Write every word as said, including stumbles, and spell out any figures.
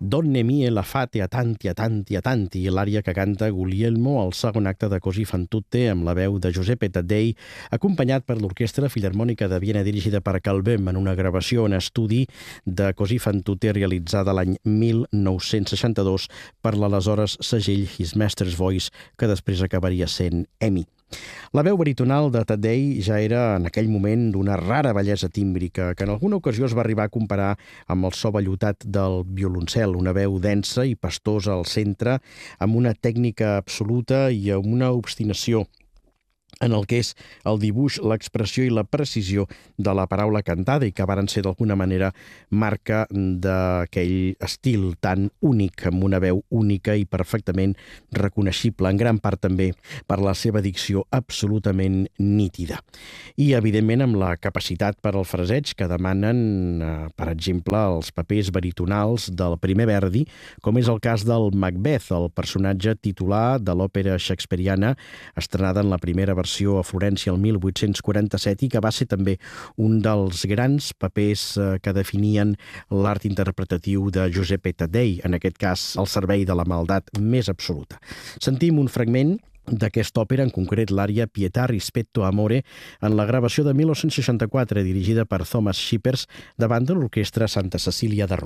Donne mie la fate a tanti, a tanti, a tanti, l'ària que canta Guglielmo al segon acte de Così fan tutte amb la veu de Giuseppe Taddei, acompanyat per l'Orquestra Filharmònica de Viena dirigida per Kalbem en una gravació en estudi de Così fan tutte realitzada l'any mil nou-cents seixanta-dos per l'aleshores segell His Master's Voice, que després acabaria sent EMI. La veu baritonal de Taddei ja era en aquell moment d'una rara bellesa tímbrica que en alguna ocasió es va arribar a comparar amb el so vellutat del violoncel, una veu densa i pastosa al centre, amb una tècnica absoluta i amb una obstinació en el que és el dibuix, l'expressió i la precisió de la paraula cantada i que varen ser d'alguna manera marca d'aquell estil tan únic, amb una veu única i perfectament reconeixible, en gran part també per la seva dicció absolutament nítida. I, evidentment, amb la capacitat per al fraseig que demanen, eh, per exemple, els papers baritonals del primer Verdi, com és el cas del Macbeth, el personatge titular de l'òpera shakespeariana, estrenada en la primera versió a Florència el mil vuit-cents quaranta-set i que va ser també un dels grans papers que definien l'art interpretatiu de Giuseppe Taddei, en aquest cas al servei de la maldat més absoluta. Sentim un fragment d'aquesta òpera, en concret l'ària Pietà rispetto amore, en la gravació de mil nou-cents seixanta-quatre dirigida per Thomas Shippers davant de l'Orquestra Santa Cecília de Roma.